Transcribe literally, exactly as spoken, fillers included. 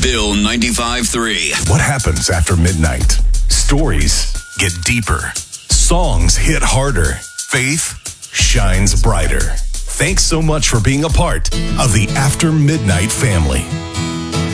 Bill ninety-five three. What happens after midnight? Stories get deeper. Songs hit harder. Faith shines brighter. Thanks so much for being a part of the After Midnight family.